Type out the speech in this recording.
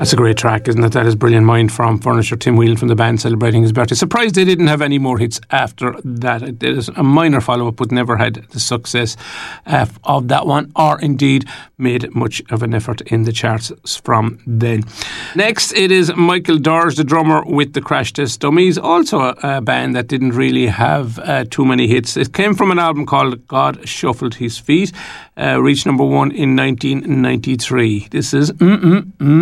That's a great track, isn't it? That is Brilliant Mind from Furniture. Tim Whelan from the band celebrating his birthday. Surprised they didn't have any more hits after that. It is a minor follow-up, but never had the success of that one, or indeed made much of an effort in the charts from then. Next, it is Michael Dors, the drummer with the Crash Test Dummies, also a band that didn't really have too many hits. It came from an album called God Shuffled His Feet, reached number 1 in 1993. This is